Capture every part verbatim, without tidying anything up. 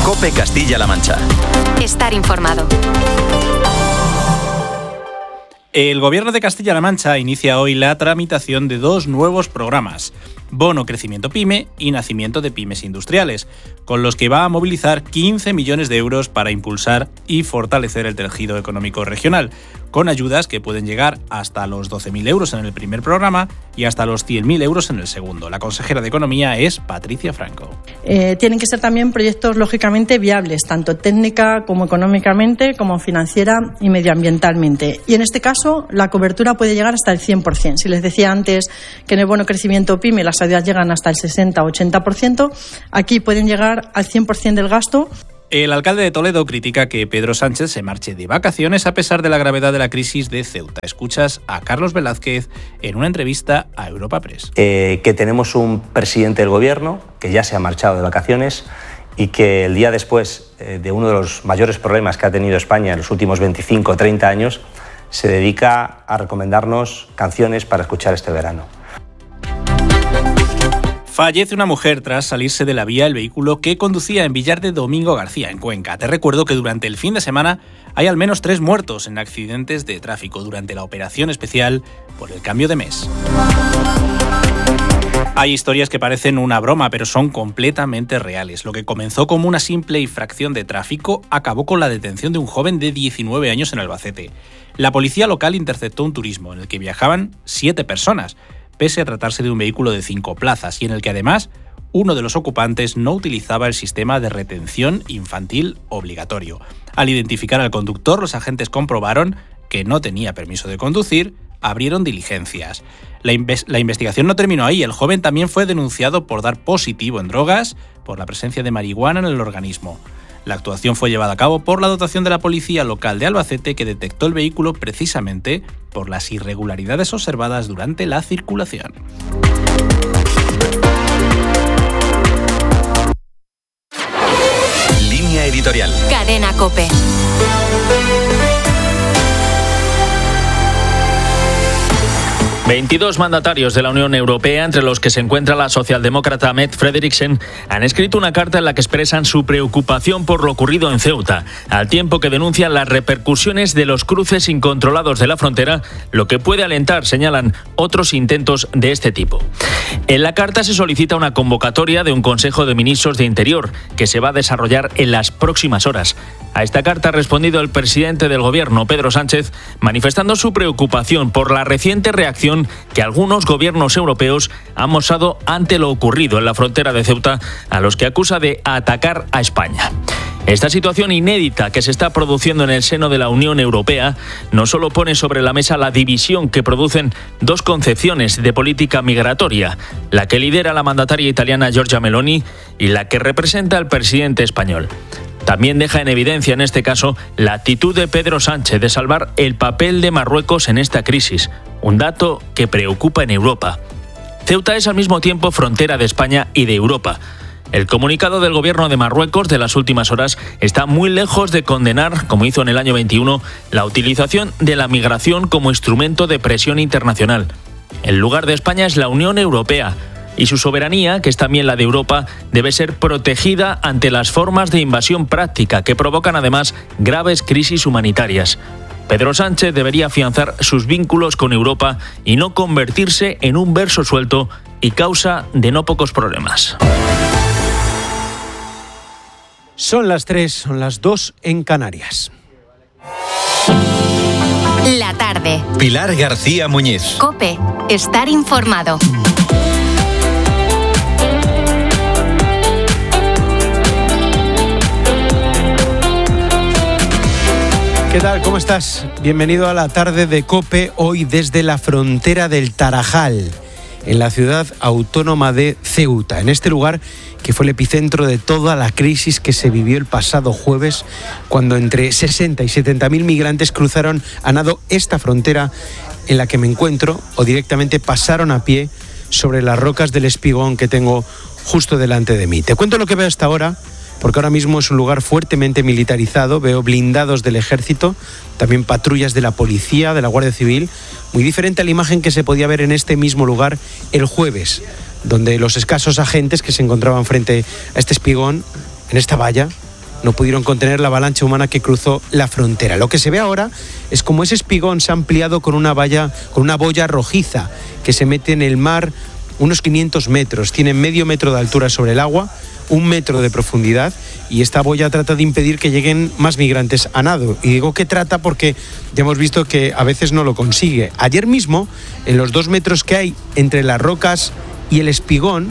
COPE Castilla-La Mancha. Estar informado. El Gobierno de Castilla-La Mancha inicia hoy la tramitación de dos nuevos programas: Bono Crecimiento Pyme y Nacimiento de Pymes Industriales, con los que va a movilizar quince millones de euros para impulsar y fortalecer el tejido económico regional, con ayudas que pueden llegar hasta los doce mil euros en el primer programa y hasta los cien mil euros en el segundo. La consejera de Economía es Patricia Franco. Eh, tienen que ser también proyectos lógicamente viables, tanto técnica como económicamente, como financiera y medioambientalmente. Y en este caso, la cobertura puede llegar hasta el cien por ciento. Si les decía antes que en el Bono Crecimiento Pyme las ayudas llegan hasta el sesenta o ochenta por ciento, aquí pueden llegar al cien por ciento del gasto. El alcalde de Toledo critica que Pedro Sánchez se marche de vacaciones a pesar de la gravedad de la crisis de Ceuta. Escuchas a Carlos Velázquez en una entrevista a Europa Press. Eh, que tenemos un presidente del gobierno que ya se ha marchado de vacaciones y que el día después eh, de uno de los mayores problemas que ha tenido España en los últimos veinticinco o treinta años, se dedica a recomendarnos canciones para escuchar este verano. Fallece una mujer tras salirse de la vía el vehículo que conducía en Villar de Domingo García, en Cuenca. Te recuerdo que durante el fin de semana hay al menos tres muertos en accidentes de tráfico durante la operación especial por el cambio de mes. Hay historias que parecen una broma, pero son completamente reales. Lo que comenzó como una simple infracción de tráfico acabó con la detención de un joven de diecinueve años en Albacete. La policía local interceptó un turismo en el que viajaban siete personas, pese a tratarse de un vehículo de cinco plazas y en el que además uno de los ocupantes no utilizaba el sistema de retención infantil obligatorio. Al identificar al conductor, los agentes comprobaron que no tenía permiso de conducir, abrieron diligencias. La, inves- la investigación no terminó ahí. El joven también fue denunciado por dar positivo en drogas por la presencia de marihuana en el organismo. La actuación fue llevada a cabo por la dotación de la policía local de Albacete, que detectó el vehículo precisamente por las irregularidades observadas durante la circulación. Línea editorial. Cadena COPE. veintidós mandatarios de la Unión Europea, entre los que se encuentra la socialdemócrata Mette Frederiksen, han escrito una carta en la que expresan su preocupación por lo ocurrido en Ceuta, al tiempo que denuncian las repercusiones de los cruces incontrolados de la frontera, lo que puede alentar, señalan, otros intentos de este tipo. En la carta se solicita una convocatoria de un Consejo de Ministros de Interior, que se va a desarrollar en las próximas horas. A esta carta ha respondido el presidente del Gobierno, Pedro Sánchez, manifestando su preocupación por la reciente reacción que algunos gobiernos europeos han mostrado ante lo ocurrido en la frontera de Ceuta, a los que acusa de atacar a España. Esta situación inédita que se está produciendo en el seno de la Unión Europea no solo pone sobre la mesa la división que producen dos concepciones de política migratoria, la que lidera la mandataria italiana Giorgia Meloni y la que representa el presidente español. También deja en evidencia en este caso la actitud de Pedro Sánchez de salvar el papel de Marruecos en esta crisis, un dato que preocupa en Europa. Ceuta es al mismo tiempo frontera de España y de Europa. El comunicado del gobierno de Marruecos de las últimas horas está muy lejos de condenar, como hizo en el año veintiuno, la utilización de la migración como instrumento de presión internacional. El lugar de España es la Unión Europea, y su soberanía, que es también la de Europa, debe ser protegida ante las formas de invasión práctica que provocan además graves crisis humanitarias. Pedro Sánchez debería afianzar sus vínculos con Europa y no convertirse en un verso suelto y causa de no pocos problemas. Son las tres, son las dos en Canarias. La tarde. Pilar García Muñiz. COPE. Estar informado. ¿Qué tal? ¿Cómo estás? Bienvenido a la tarde de COPE, hoy desde la frontera del Tarajal, en la ciudad autónoma de Ceuta, en este lugar que fue el epicentro de toda la crisis que se vivió el pasado jueves, cuando entre sesenta y setenta mil migrantes cruzaron a nado esta frontera en la que me encuentro, o directamente pasaron a pie sobre las rocas del Espigón que tengo justo delante de mí. Te cuento lo que veo hasta ahora, porque ahora mismo es un lugar fuertemente militarizado. Veo blindados del ejército, también patrullas de la policía, de la Guardia Civil, muy diferente a la imagen que se podía ver en este mismo lugar el jueves, donde los escasos agentes que se encontraban frente a este espigón, en esta valla, no pudieron contener la avalancha humana que cruzó la frontera. Lo que se ve ahora es como ese espigón se ha ampliado con una valla, con una boya rojiza que se mete en el mar unos quinientos metros, tiene medio metro de altura sobre el agua, un metro de profundidad, y esta boya trata de impedir que lleguen más migrantes a nado. Y digo que trata porque ya hemos visto que a veces no lo consigue. Ayer mismo, en los dos metros que hay entre las rocas y el espigón,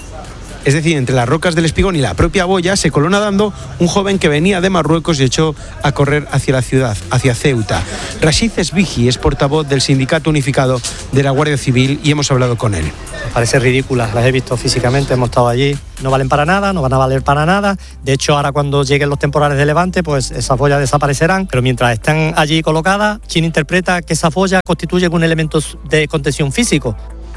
es decir, entre las rocas del espigón y la propia boya, se coló nadando un joven que venía de Marruecos y echó a correr hacia la ciudad, hacia Ceuta. Rashid Esbigi es portavoz del Sindicato Unificado de la Guardia Civil y hemos hablado con él. Me parece ridícula, las he visto físicamente, hemos estado allí, no valen para nada, no van a valer para nada. De hecho, ahora cuando lleguen los temporales de levante, pues esas boyas desaparecerán, pero mientras están allí colocadas, ¿quién interpreta que esas boyas constituyen un elemento de contención físico?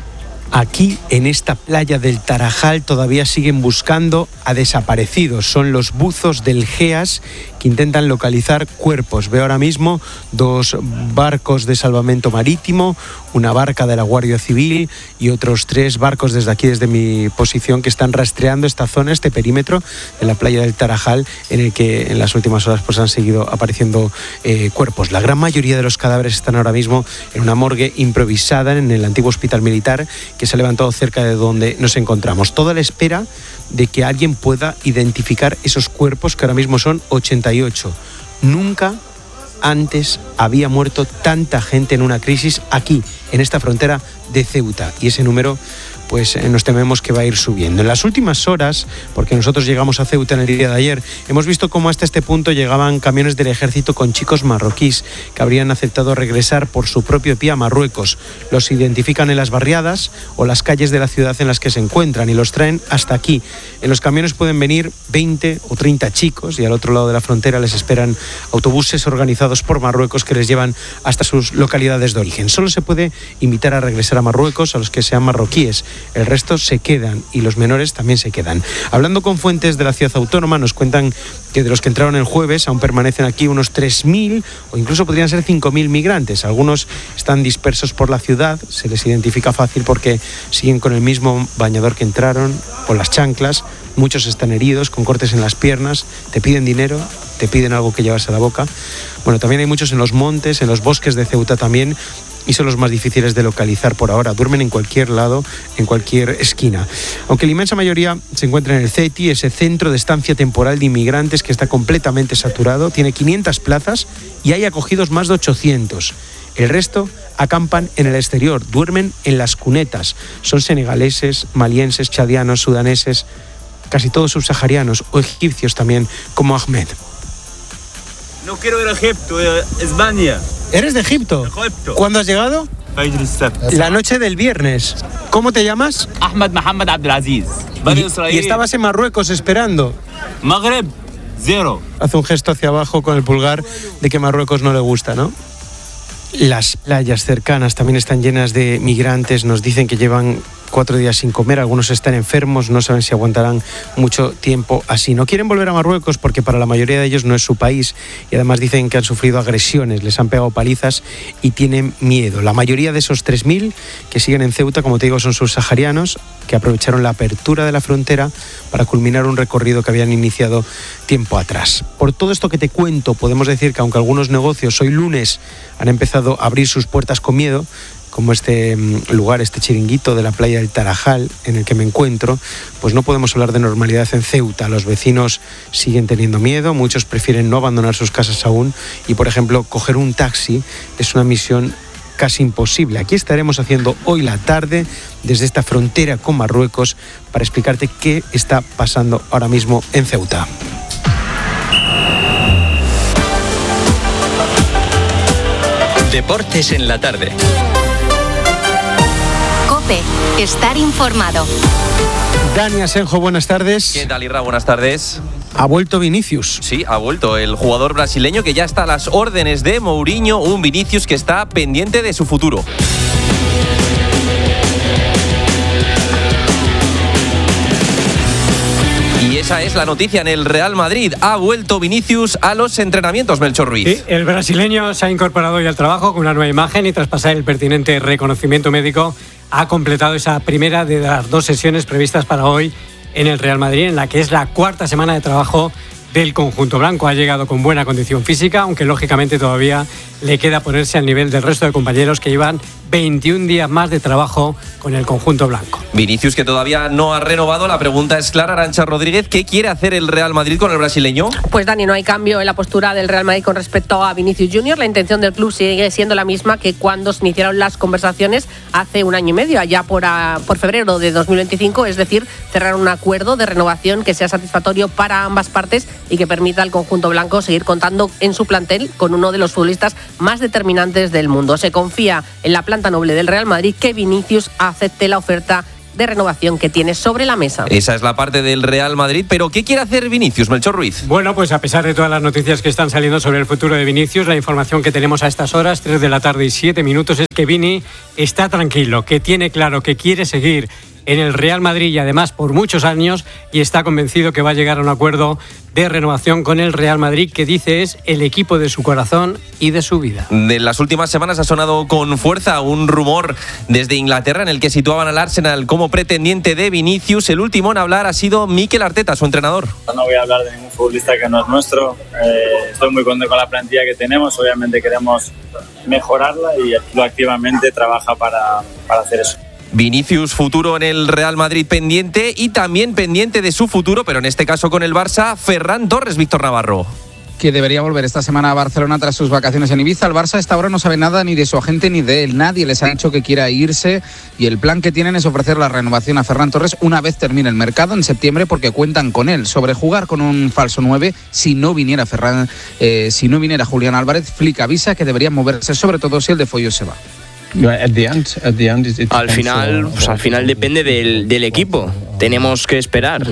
Aquí, en esta playa del Tarajal, todavía siguen buscando a desaparecidos. Son los buzos del GEAS que intentan localizar cuerpos. Veo ahora mismo dos barcos de salvamento marítimo, una barca de la Guardia Civil y otros tres barcos desde aquí, desde mi posición, que están rastreando esta zona, este perímetro de la playa del Tarajal, en el que en las últimas horas pues han seguido apareciendo eh, cuerpos. La gran mayoría de los cadáveres están ahora mismo en una morgue improvisada en el antiguo hospital militar que se ha levantado cerca de donde nos encontramos. Toda la espera de que alguien pueda identificar esos cuerpos, que ahora mismo son ochenta y ocho. Nunca antes había muerto tanta gente en una crisis aquí, en esta frontera de Ceuta, y ese número pues nos tememos que va a ir subiendo. En las últimas horas, porque nosotros llegamos a Ceuta en el día de ayer, hemos visto cómo hasta este punto llegaban camiones del ejército con chicos marroquíes que habrían aceptado regresar por su propio pie a Marruecos. Los identifican en las barriadas o las calles de la ciudad en las que se encuentran y los traen hasta aquí. En los camiones pueden venir veinte o treinta chicos y al otro lado de la frontera les esperan autobuses organizados por Marruecos que les llevan hasta sus localidades de origen. Solo se puede invitar a regresar a Marruecos a los que sean marroquíes. El resto se quedan y los menores también se quedan. Hablando con fuentes de la ciudad autónoma, nos cuentan que de los que entraron el jueves aún permanecen aquí unos tres mil o incluso podrían ser cinco mil migrantes. Algunos están dispersos por la ciudad, se les identifica fácil porque siguen con el mismo bañador que entraron, con las chanclas. Muchos están heridos, con cortes en las piernas, te piden dinero, te piden algo que llevarse a la boca. Bueno, también hay muchos en los montes, en los bosques de Ceuta también, y son los más difíciles de localizar por ahora. Duermen en cualquier lado, en cualquier esquina. Aunque la inmensa mayoría se encuentra en el CETI, ese centro de estancia temporal de inmigrantes que está completamente saturado, tiene quinientas plazas y hay acogidos más de ochocientos. El resto acampan en el exterior, duermen en las cunetas. Son senegaleses, malienses, chadianos, sudaneses, casi todos subsaharianos o egipcios también, como Ahmed. No quiero ir a Egipto, a España. ¿Eres de Egipto? Egipto. ¿Cuándo has llegado? La noche del viernes. ¿Cómo te llamas? Ahmed Mohamed Abdelaziz. Y, y estabas en Marruecos esperando. Maghreb, cero. Hace un gesto hacia abajo con el pulgar de que Marruecos no le gusta, ¿no? Las playas cercanas también están llenas de migrantes. Nos dicen que llevan cuatro días sin comer, algunos están enfermos, no saben si aguantarán mucho tiempo así. No quieren volver a Marruecos porque para la mayoría de ellos no es su país y además dicen que han sufrido agresiones, les han pegado palizas y tienen miedo. La mayoría de esos tres mil que siguen en Ceuta, como te digo, son subsaharianos que aprovecharon la apertura de la frontera para culminar un recorrido que habían iniciado tiempo atrás. Por todo esto que te cuento, podemos decir que aunque algunos negocios hoy lunes han empezado a abrir sus puertas con miedo, como este lugar, este chiringuito de la playa del Tarajal en el que me encuentro, pues no podemos hablar de normalidad en Ceuta. Los vecinos siguen teniendo miedo, muchos prefieren no abandonar sus casas aún y, por ejemplo, coger un taxi es una misión casi imposible. Aquí estaremos haciendo hoy la tarde desde esta frontera con Marruecos para explicarte qué está pasando ahora mismo en Ceuta. Deportes en la tarde. COPE, estar informado. Dani Asenjo, buenas tardes. ¿Qué tal, Irra? Buenas tardes. Ha vuelto Vinicius. Sí, ha vuelto el jugador brasileño que ya está a las órdenes de Mourinho, un Vinicius que está pendiente de su futuro. Y esa es la noticia en el Real Madrid. Ha vuelto Vinicius a los entrenamientos, Melchor Ruiz. Sí, el brasileño se ha incorporado hoy al trabajo con una nueva imagen y tras pasar el pertinente reconocimiento médico ha completado esa primera de las dos sesiones previstas para hoy en el Real Madrid, en la que es la cuarta semana de trabajo del conjunto blanco. Ha llegado con buena condición física, aunque lógicamente todavía le queda ponerse al nivel del resto de compañeros que llevan veintiún días más de trabajo con el conjunto blanco. Vinicius, que todavía no ha renovado. La pregunta es clara, Arantxa Rodríguez. ¿Qué quiere hacer el Real Madrid con el brasileño? Pues Dani, no hay cambio en la postura del Real Madrid con respecto a Vinicius Junior. La intención del club sigue siendo la misma que cuando se iniciaron las conversaciones hace un año y medio, allá por, a, por febrero de dos mil veinticinco, es decir, cerrar un acuerdo de renovación que sea satisfactorio para ambas partes y que permita al conjunto blanco seguir contando en su plantel con uno de los futbolistas más determinantes del mundo. Se confía en la planta noble del Real Madrid que Vinicius acepte la oferta de renovación que tiene sobre la mesa. Esa es la parte del Real Madrid, pero ¿qué quiere hacer Vinicius, Melchor Ruiz? Bueno, pues a pesar de todas las noticias que están saliendo sobre el futuro de Vinicius, la información que tenemos a estas horas, tres de la tarde y siete minutos, es que Vini está tranquilo, que tiene claro que quiere seguir en el Real Madrid y además por muchos años, y está convencido que va a llegar a un acuerdo de renovación con el Real Madrid, que dice es el equipo de su corazón y de su vida. En las últimas semanas ha sonado con fuerza un rumor desde Inglaterra en el que situaban al Arsenal como pretendiente de Vinicius. El último en hablar ha sido Mikel Arteta, su entrenador. No voy a hablar de ningún futbolista que no es nuestro. Eh, estoy muy contento con la plantilla que tenemos. Obviamente queremos mejorarla y el club activamente trabaja para, para hacer eso. Vinicius, futuro en el Real Madrid pendiente, y también pendiente de su futuro, pero en este caso con el Barça, Ferran Torres. Víctor Navarro. Que debería volver esta semana a Barcelona tras sus vacaciones en Ibiza. El Barça hasta ahora no sabe nada ni de su agente ni de él. Nadie les ha dicho que quiera irse, y el plan que tienen es ofrecer la renovación a Ferran Torres una vez termine el mercado en septiembre, porque cuentan con él. Sobre jugar con un falso nueve, si no viniera Ferran, eh, si no viniera Julián Álvarez, Flick avisa que deberían moverse, sobre todo si el de Foyos se va. Al final, pues al final depende del, del equipo. Tenemos que esperar.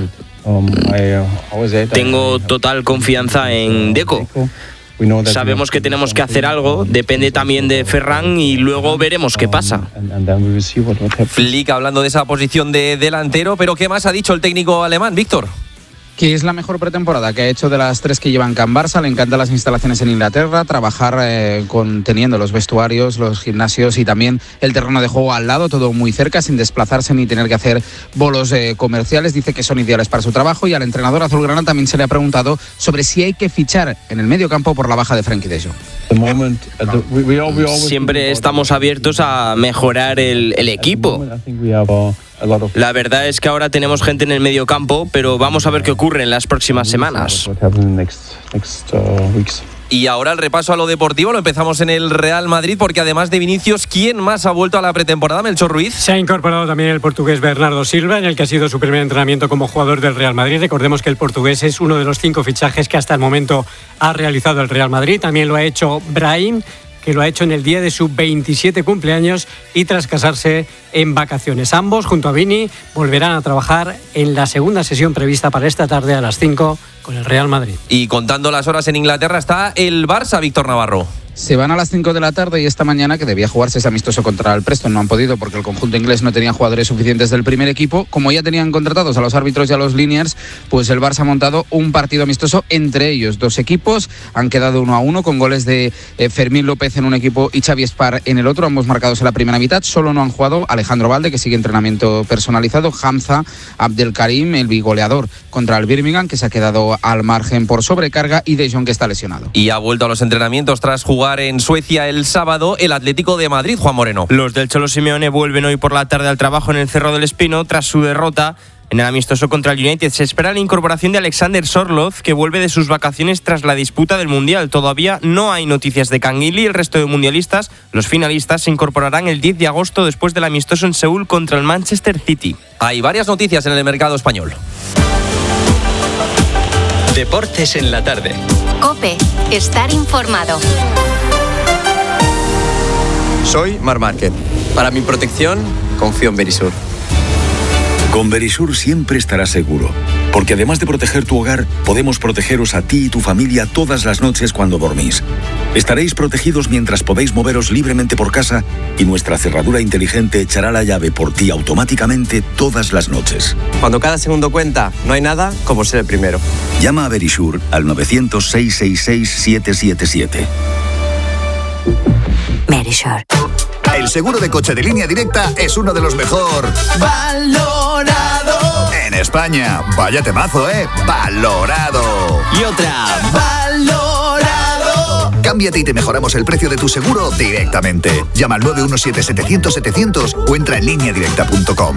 Tengo total confianza en Deco. Sabemos que tenemos que hacer algo, depende también de Ferran y luego veremos qué pasa. Flick hablando de esa posición de delantero, pero ¿qué más ha dicho el técnico alemán, Víctor? Que es la mejor pretemporada que ha hecho de las tres que llevan Can Barça. Le encantan las instalaciones en Inglaterra, trabajar eh, con, teniendo los vestuarios, los gimnasios y también el terreno de juego al lado, todo muy cerca, sin desplazarse ni tener que hacer bolos eh, comerciales. Dice que son ideales para su trabajo, y al entrenador azulgrana también se le ha preguntado sobre si hay que fichar en el medio campo por la baja de Frenkie de Jong. Siempre estamos abiertos a mejorar el, el equipo. La verdad es que ahora tenemos gente en el medio campo, pero vamos a ver qué ocurre en las próximas semanas. Y ahora el repaso a lo deportivo lo empezamos en el Real Madrid, porque además de Vinicius, ¿quién más ha vuelto a la pretemporada, Melchor Ruiz? Se ha incorporado también el portugués Bernardo Silva, en el que ha sido su primer entrenamiento como jugador del Real Madrid. Recordemos que el portugués es uno de los cinco fichajes que hasta el momento ha realizado el Real Madrid. También lo ha hecho Brahim, que lo ha hecho en el día de su veintisiete cumpleaños y tras casarse en vacaciones. Ambos, junto a Vini, volverán a trabajar en la segunda sesión prevista para esta tarde a las cinco con el Real Madrid. Y contando las horas en Inglaterra está el Barça, Víctor Navarro. Se van a las cinco de la tarde, y esta mañana, que debía jugarse ese amistoso contra el Preston, no han podido porque el conjunto inglés no tenía jugadores suficientes del primer equipo. Como ya tenían contratados a los árbitros y a los linears, pues el Barça ha montado un partido amistoso entre ellos. Dos equipos han quedado uno a uno, con goles de eh, Fermín López en un equipo y Xavi Espar en el otro, ambos marcados en la primera mitad. Solo no han jugado Alejandro Valde, que sigue entrenamiento personalizado, Hamza Abdelkarim, el bigoleador contra el Birmingham, que se ha quedado al margen por sobrecarga, y De Jong, que está lesionado. Y ha vuelto a los entrenamientos tras jugar en Suecia el sábado el Atlético de Madrid, Juan Moreno. Los del Cholo Simeone vuelven hoy por la tarde al trabajo en el Cerro del Espino tras su derrota en el amistoso contra el United. Se espera la incorporación de Alexander Sorloth, que vuelve de sus vacaciones tras la disputa del Mundial. Todavía no hay noticias de Canguilí. El resto de mundialistas, los finalistas, se incorporarán el diez de agosto después del amistoso en Seúl contra el Manchester City. Hay varias noticias en el mercado español. Deportes en la tarde. COPE. Estar informado. Soy Mar Márquez. Para mi protección, confío en Verisur. Con Verisur siempre estarás seguro, porque además de proteger tu hogar, podemos protegeros a ti y tu familia todas las noches cuando dormís. Estaréis protegidos mientras podéis moveros libremente por casa, y nuestra cerradura inteligente echará la llave por ti automáticamente todas las noches. Cuando cada segundo cuenta, no hay nada como ser el primero. Llama a Verisur al nueve cero cero, seis seis seis, siete siete siete. Verisur. El seguro de coche de Línea Directa es uno de los mejor valorado en España. Vaya temazo, ¿eh? Valorado. Y infravalorado. Cámbiate y te mejoramos el precio de tu seguro directamente. Llama al nueve uno siete setecientos setecientos o entra en línea directa punto com.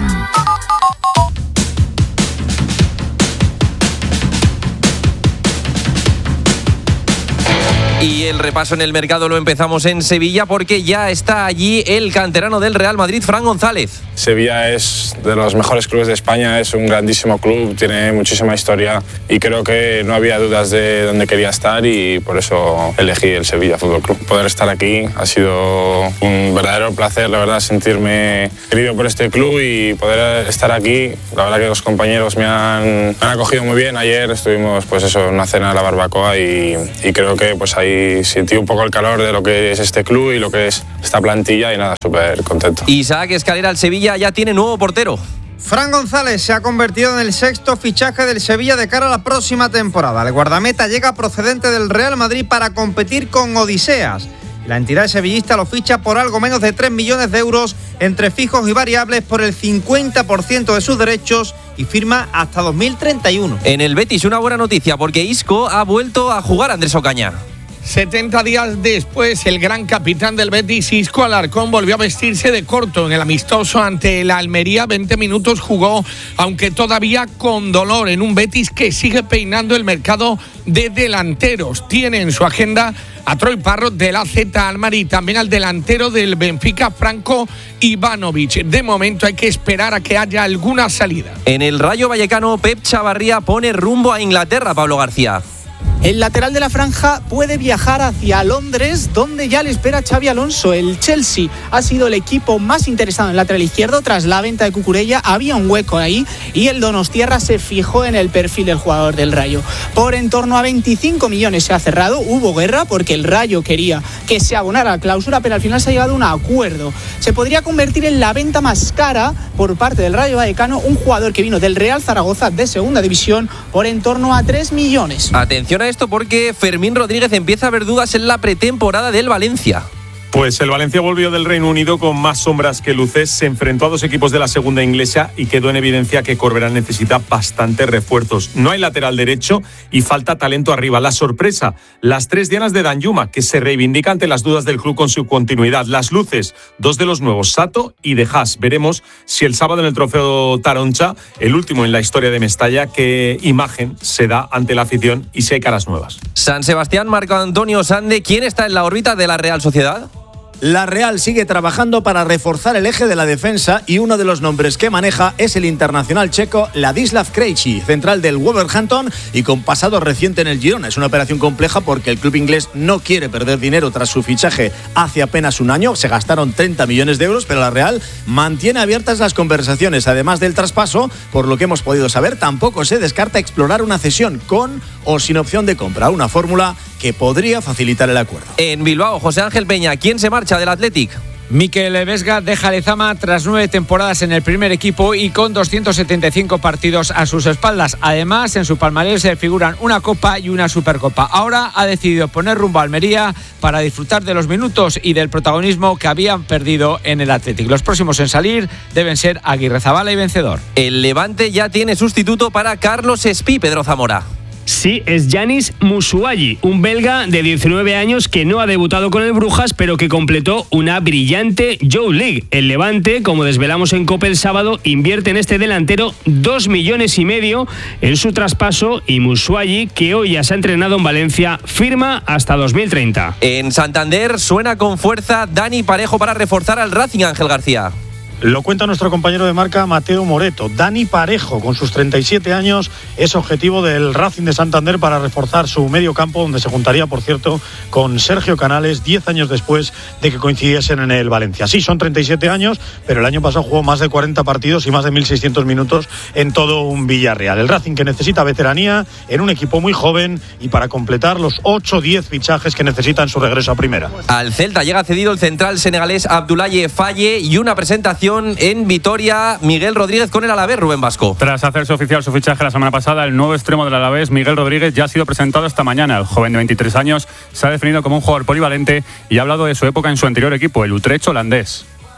Y el repaso en el mercado lo empezamos en Sevilla porque ya está allí el canterano del Real Madrid, Fran González. Sevilla es de los mejores clubes de España, es un grandísimo club, tiene muchísima historia y creo que no había dudas de dónde quería estar y por eso elegí el Sevilla Fútbol Club. Poder estar aquí ha sido un verdadero placer, la verdad, sentirme querido por este club y poder estar aquí. La verdad que los compañeros me han, me han acogido muy bien. Ayer estuvimos pues eso, en una cena de la barbacoa y, y creo que pues ahí sentí un poco el calor de lo que es este club y lo que es esta plantilla y nada, súper contento. Isaac Escalera, el Sevilla ya tiene nuevo portero. Fran González se ha convertido en el sexto fichaje del Sevilla de cara a la próxima temporada. El guardameta llega procedente del Real Madrid para competir con Odiseas. La entidad sevillista lo ficha por algo menos de tres millones de euros entre fijos y variables por el cincuenta por ciento de sus derechos y firma hasta dos mil treinta y uno. En el Betis una buena noticia porque Isco ha vuelto a jugar, Andrés Ocaña. setenta días después, el gran capitán del Betis, Isco Alarcón, volvió a vestirse de corto en el amistoso ante la Almería. veinte minutos jugó, aunque todavía con dolor, en un Betis que sigue peinando el mercado de delanteros. Tiene en su agenda a Troy Parrott del A Z Almar y también al delantero del Benfica, Franco Ivanovic. De momento hay que esperar a que haya alguna salida. En el Rayo Vallecano, Pep Chavarría pone rumbo a Inglaterra, Pablo García. El lateral de la franja puede viajar hacia Londres, donde ya le espera Xabi Alonso. El Chelsea ha sido el equipo más interesado en el lateral izquierdo. Tras la venta de Cucurella había un hueco ahí y el Donostiarra se fijó en el perfil del jugador del Rayo. Por en torno a veinticinco millones se ha cerrado. Hubo guerra porque el Rayo quería que se abonara la cláusula, pero al final se ha llegado a un acuerdo. Se podría convertir en la venta más cara por parte del Rayo Vallecano, un jugador que vino del Real Zaragoza de segunda división por en torno a tres millones. Atención a esto porque Fermín Rodríguez empieza a ver dudas en la pretemporada del Valencia. Pues el Valencia volvió del Reino Unido con más sombras que luces, se enfrentó a dos equipos de la segunda inglesa y quedó en evidencia que Corberán necesita bastantes refuerzos. No hay lateral derecho y falta talento arriba. La sorpresa, las tres dianas de Danjuma, que se reivindica ante las dudas del club con su continuidad. Las luces, dos de los nuevos, Sato y De Haas. Veremos si el sábado en el trofeo Taroncha, el último en la historia de Mestalla, qué imagen se da ante la afición y si hay caras nuevas. San Sebastián, Marco Antonio Sande, ¿quién está en la órbita de la Real Sociedad? La Real sigue trabajando para reforzar el eje de la defensa y uno de los nombres que maneja es el internacional checo Ladislav Krejci, central del Wolverhampton y con pasado reciente en el Girona. Es una operación compleja porque el club inglés no quiere perder dinero tras su fichaje hace apenas un año. Se gastaron treinta millones de euros, pero la Real mantiene abiertas las conversaciones. Además del traspaso, por lo que hemos podido saber, tampoco se descarta explorar una cesión con o sin opción de compra, una fórmula que podría facilitar el acuerdo. En Bilbao, José Ángel Peña, ¿quién se marcha del Athletic? Mikel Vesga deja Lezama tras nueve temporadas en el primer equipo y con doscientos setenta y cinco partidos a sus espaldas. Además, en su palmarés se figuran una Copa y una Supercopa. Ahora ha decidido poner rumbo a Almería para disfrutar de los minutos y del protagonismo que habían perdido en el Athletic. Los próximos en salir deben ser Aguirrezabala y Vencedor. El Levante ya tiene sustituto para Carlos Espí, Pedro Zamora. Sí, es Yanis Musuayi, un belga de diecinueve años que no ha debutado con el Brujas, pero que completó una brillante Joe League. El Levante, como desvelamos en COPE el sábado, invierte en este delantero dos millones y medio en su traspaso y Musuayi, que hoy ya se ha entrenado en Valencia, firma hasta dos mil treinta. En Santander suena con fuerza Dani Parejo para reforzar al Racing, Ángel García. Lo cuenta nuestro compañero de marca Mateo Moreto. Dani Parejo, con sus treinta y siete años, es objetivo del Racing de Santander para reforzar su medio campo, donde se juntaría, por cierto, con Sergio Canales, diez años después de que coincidiesen en el Valencia. Sí, son treinta y siete años, pero el año pasado jugó más de cuarenta partidos y más de mil seiscientos minutos en todo un Villarreal. El Racing que necesita veteranía en un equipo muy joven y para completar los ocho o diez fichajes que necesita en su regreso a primera. Al Celta llega cedido el central senegalés Abdoulaye Faye y una presentación en Vitoria, Miguel Rodríguez con el Alavés, Rubén Vasco. Tras hacerse oficial su fichaje la semana pasada, el nuevo extremo del Alavés, Miguel Rodríguez, ya ha sido presentado esta mañana. El joven de veintitrés años se ha definido como un jugador polivalente y ha hablado de su época en su anterior equipo, el Utrecht holandés.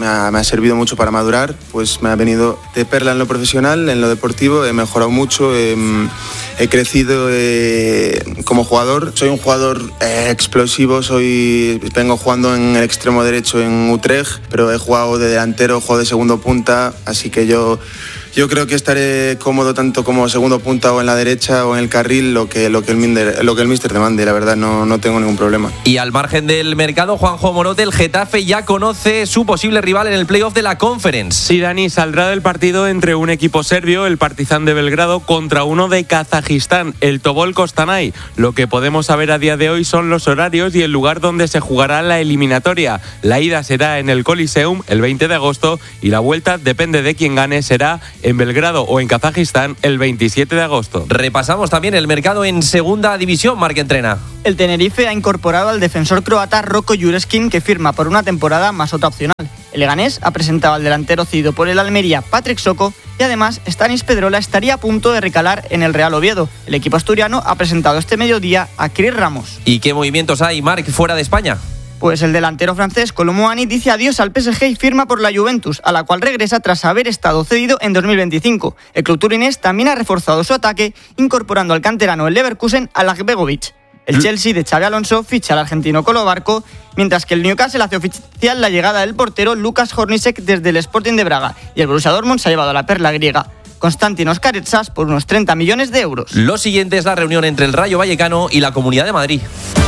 me ha, me ha servido mucho para madurar, pues me ha venido de perla en lo profesional, en lo deportivo, he mejorado mucho, he, he crecido eh, como jugador. Soy un jugador eh, explosivo, soy, vengo jugando en el extremo derecho en Utrecht, pero he jugado de delantero, he jugado de segundo punta, así que yo... Yo creo que estaré cómodo tanto como segundo punta o en la derecha o en el carril, lo que, lo que el míster lo que el míster demande, la verdad no, no tengo ningún problema. Y al margen del mercado, Juanjo Morote, el Getafe ya conoce su posible rival en el playoff de la Conference. Sí, Dani, saldrá del partido entre un equipo serbio, el Partizan de Belgrado, contra uno de Kazajistán, el Tobol Kostanay. Lo que podemos saber a día de hoy son los horarios y el lugar donde se jugará la eliminatoria. La ida será en el Coliseum el veinte de agosto y la vuelta, depende de quién gane, será en Belgrado o en Kazajistán el veintisiete de agosto. Repasamos también el mercado en segunda división, Marc Entrena. El Tenerife ha incorporado al defensor croata Roko Jureskin, que firma por una temporada más otra opcional. El Leganés ha presentado al delantero cedido por el Almería, Patrick Soko, y además Stanis Pedrola estaría a punto de recalar en el Real Oviedo. El equipo asturiano ha presentado este mediodía a Chris Ramos. ¿Y qué movimientos hay, Marc, fuera de España? Pues el delantero francés Colomouani dice adiós al P S G y firma por la Juventus, a la cual regresa tras haber estado cedido en dos mil veinticinco. El club turinés también ha reforzado su ataque, incorporando al canterano el Leverkusen a Lagbegovic. El Chelsea de Xabi Alonso ficha al argentino Colo Barco, mientras que el Newcastle hace oficial la llegada del portero Lukas Hornacek desde el Sporting de Braga, y el Borussia Dortmund se ha llevado a la perla griega Konstantinos Karetsas por unos treinta millones de euros. Lo siguiente es la reunión entre el Rayo Vallecano y la Comunidad de Madrid.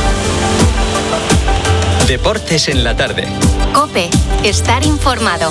Deportes en la tarde. COPE. Estar informado.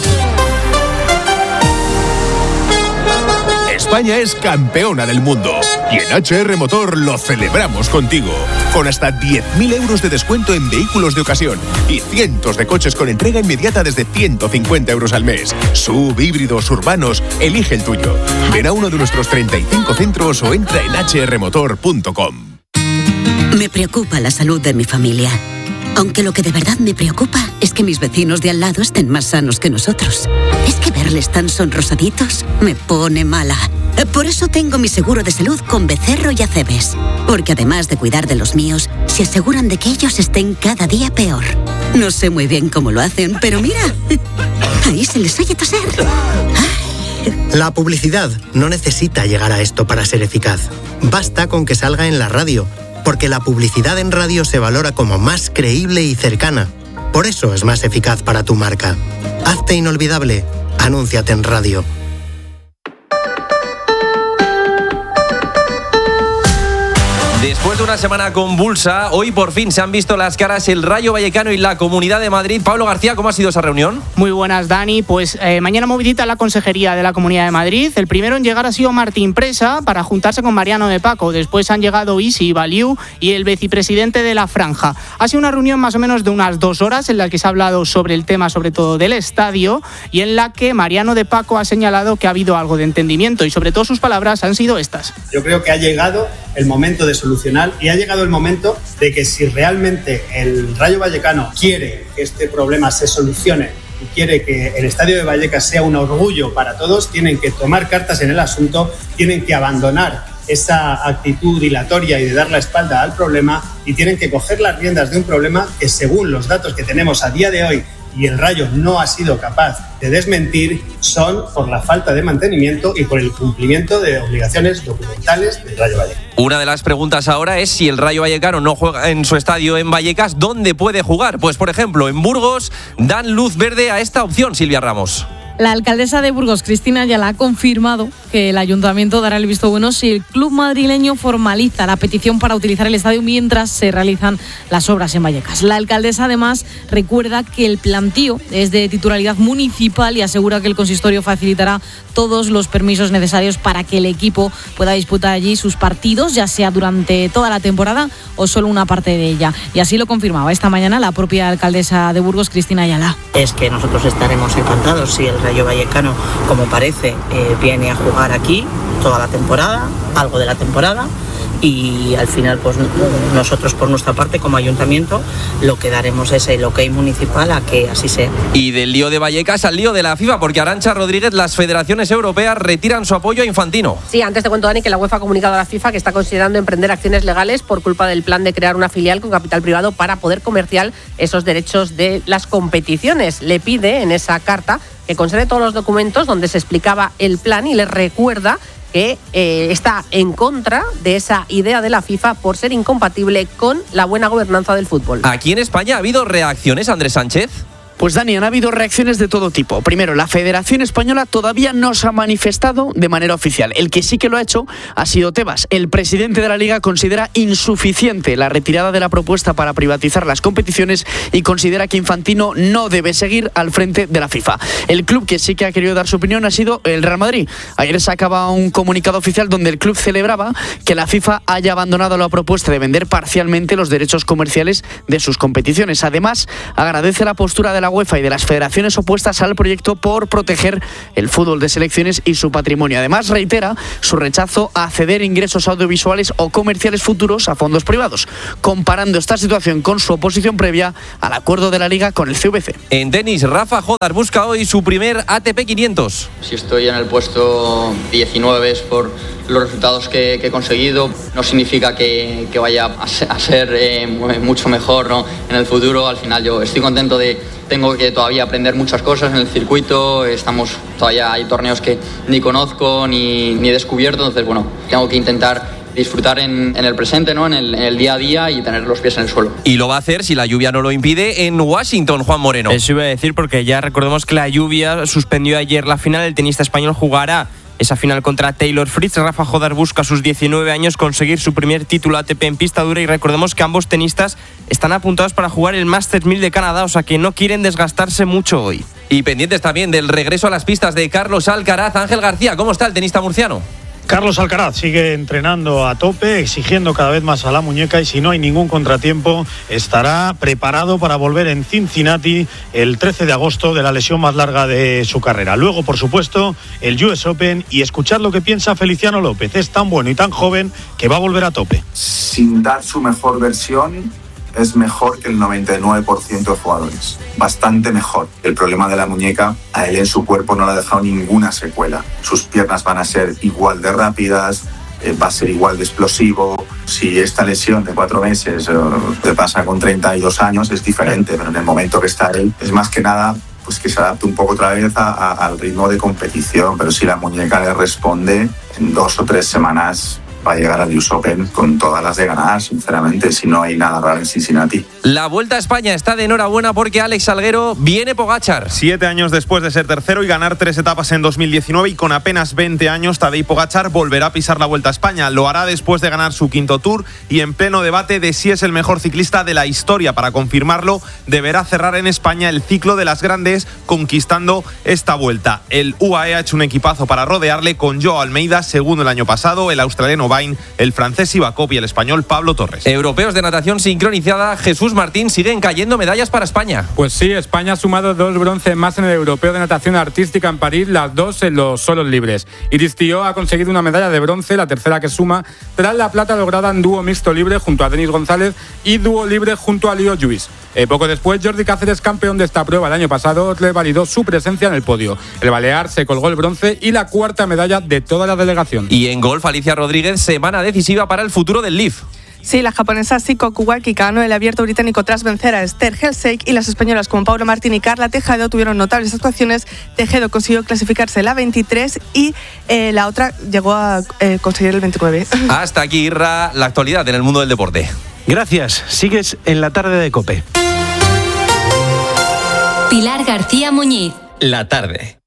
España es campeona del mundo y en H R Motor lo celebramos contigo. Con hasta diez mil euros de descuento en vehículos de ocasión y cientos de coches con entrega inmediata desde ciento cincuenta euros al mes. Sub, híbridos, urbanos, elige el tuyo. Ven a uno de nuestros treinta y cinco centros o entra en h r motor punto com. Me preocupa la salud de mi familia. Aunque lo que de verdad me preocupa es que mis vecinos de al lado estén más sanos que nosotros. Es que verles tan sonrosaditos me pone mala. Por eso tengo mi seguro de salud con Becerro y Acebes. Porque además de cuidar de los míos, se aseguran de que ellos estén cada día peor. No sé muy bien cómo lo hacen, pero mira, ahí se les oye toser. La publicidad no necesita llegar a esto para ser eficaz. Basta con que salga en la radio, porque la publicidad en radio se valora como más creíble y cercana. Por eso es más eficaz para tu marca. Hazte inolvidable. Anúnciate en radio. Después de una semana convulsa, hoy por fin se han visto las caras el Rayo Vallecano y la Comunidad de Madrid. Pablo García, ¿cómo ha sido esa reunión? Muy buenas, Dani. Pues eh, mañana movilita la Consejería de la Comunidad de Madrid. El primero en llegar ha sido Martín Presa para juntarse con Mariano de Paco. Después han llegado Isi Baliu y el vicepresidente de la Franja. Ha sido una reunión más o menos de unas dos horas en la que se ha hablado sobre el tema, sobre todo del estadio, y en la que Mariano de Paco ha señalado que ha habido algo de entendimiento y sobre todo sus palabras han sido estas. Yo creo que ha llegado el momento de solucionar y ha llegado el momento de que si realmente el Rayo Vallecano quiere que este problema se solucione y quiere que el Estadio de Vallecas sea un orgullo para todos, tienen que tomar cartas en el asunto, tienen que abandonar esa actitud dilatoria y de dar la espalda al problema y tienen que coger las riendas de un problema que, según los datos que tenemos a día de hoy, y el Rayo no ha sido capaz de desmentir, son por la falta de mantenimiento y por el cumplimiento de obligaciones documentales del Rayo Vallecano. Una de las preguntas ahora es si el Rayo Vallecano no juega en su estadio en Vallecas, ¿dónde puede jugar? Pues por ejemplo, en Burgos dan luz verde a esta opción, Silvia Ramos. La alcaldesa de Burgos, Cristina Ayala, ha confirmado que el ayuntamiento dará el visto bueno si el club madrileño formaliza la petición para utilizar el estadio mientras se realizan las obras en Vallecas. La alcaldesa además recuerda que el plantío es de titularidad municipal y asegura que el consistorio facilitará todos los permisos necesarios para que el equipo pueda disputar allí sus partidos, ya sea durante toda la temporada o solo una parte de ella. Y así lo confirmaba esta mañana la propia alcaldesa de Burgos, Cristina Ayala. Es que nosotros estaremos encantados si el Rayo Vallecano, como parece, eh, viene a jugar aquí, toda la temporada, algo de la temporada, y al final pues nosotros por nuestra parte como ayuntamiento lo que daremos es el ok municipal a que así sea. Y del lío de Vallecas al lío de la FIFA, porque Arantxa Rodríguez, las federaciones europeas retiran su apoyo a Infantino. Sí, antes te cuento, Dani, que la UEFA ha comunicado a la FIFA que está considerando emprender acciones legales por culpa del plan de crear una filial con capital privado para poder comerciar esos derechos de las competiciones. Le pide en esa carta que conserve todos los documentos donde se explicaba el plan y le recuerda que eh, está en contra de esa idea de la FIFA por ser incompatible con la buena gobernanza del fútbol. Aquí en España ha habido reacciones, Andrés Sánchez. Pues Dani, han habido reacciones de todo tipo. Primero, la Federación Española todavía no se ha manifestado de manera oficial. El que sí que lo ha hecho ha sido Tebas. El presidente de la Liga considera insuficiente la retirada de la propuesta para privatizar las competiciones y considera que Infantino no debe seguir al frente de la FIFA. El club que sí que ha querido dar su opinión ha sido el Real Madrid. Ayer sacaba un comunicado oficial donde el club celebraba que la FIFA haya abandonado la propuesta de vender parcialmente los derechos comerciales de sus competiciones. Además, agradece la postura de la UEFA y de las federaciones opuestas al proyecto por proteger el fútbol de selecciones y su patrimonio. Además, reitera su rechazo a ceder ingresos audiovisuales o comerciales futuros a fondos privados, comparando esta situación con su oposición previa al acuerdo de la Liga con el C V C. En tenis, Rafa Jodar busca hoy su primer A T P quinientos. Si estoy en el puesto diecinueve es por los resultados que, que he conseguido. No significa que, que vaya a ser, a ser eh, mucho mejor, ¿no?, en el futuro. Al final yo estoy contento de... Tengo que todavía aprender muchas cosas en el circuito, estamos todavía hay torneos que ni conozco ni, ni he descubierto, entonces bueno, tengo que intentar disfrutar en, en el presente, ¿no?, en el, en el día a día y tener los pies en el suelo. Y lo va a hacer, si la lluvia no lo impide, en Washington, Juan Moreno. Eso iba a decir, porque ya recordemos que la lluvia suspendió ayer la final. El tenista español jugará esa final contra Taylor Fritz. Rafa Jodar busca a sus diecinueve años conseguir su primer título A T P en pista dura y recordemos que ambos tenistas están apuntados para jugar el Masters mil de Canadá, o sea que no quieren desgastarse mucho hoy. Y pendientes también del regreso a las pistas de Carlos Alcaraz. Ángel García, ¿cómo está el tenista murciano? Carlos Alcaraz sigue entrenando a tope, exigiendo cada vez más a la muñeca y si no hay ningún contratiempo estará preparado para volver en Cincinnati el trece de agosto de la lesión más larga de su carrera. Luego, por supuesto, el U S Open y escuchar lo que piensa Feliciano López. Es tan bueno y tan joven que va a volver a tope. Sin dar su mejor versión, es mejor que el noventa y nueve por ciento de jugadores. Bastante mejor. El problema de la muñeca, a él en su cuerpo no le ha dejado ninguna secuela. Sus piernas van a ser igual de rápidas, eh, va a ser igual de explosivo. Si esta lesión de cuatro meses eh, te pasa con treinta y dos años, es diferente, pero en el momento que está él, es más que nada pues que se adapte un poco otra vez a, a, al ritmo de competición. Pero si la muñeca le responde, en dos o tres semanas va a llegar al U S Open con todas las de ganar, sinceramente, si no hay nada raro en Cincinnati. La Vuelta a España está de enhorabuena porque Alex Salguero viene Pogačar. Siete años después de ser tercero y ganar tres etapas en dos mil diecinueve y con apenas veinte años, Tadej Pogačar volverá a pisar la Vuelta a España. Lo hará después de ganar su quinto Tour y en pleno debate de si es el mejor ciclista de la historia. Para confirmarlo, deberá cerrar en España el ciclo de las grandes conquistando esta Vuelta. El U A E ha hecho un equipazo para rodearle con Joao Almeida, segundo el año pasado, el australiano el francés Ivakov y el español Pablo Torres. Europeos de natación sincronizada, Jesús Martín, siguen cayendo medallas para España. Pues sí, España ha sumado dos bronces más en el Europeo de Natación Artística en París, las dos en los solos libres. Iris Tío ha conseguido una medalla de bronce, la tercera que suma, tras la plata lograda en dúo mixto libre junto a Denis González y dúo libre junto a Leo Lluís. Eh, poco después, Jordi Cáceres, campeón de esta prueba el año pasado, le validó su presencia en el podio. El balear se colgó el bronce y la cuarta medalla de toda la delegación. Y en golf, Alicia Rodríguez, semana decisiva para el futuro del Leaf. Sí, la japonesa Siko Kuwaki ganó el abierto británico tras vencer a Esther Helsek y las españolas como Paula Martín y Carla Tejado tuvieron notables actuaciones. Tejado consiguió clasificarse la veintitrés y eh, la otra llegó a eh, conseguir el veintinueve. Hasta aquí, Irra, la actualidad en el mundo del deporte. Gracias. Sigues en la tarde de COPE. Pilar García Muñiz. La tarde.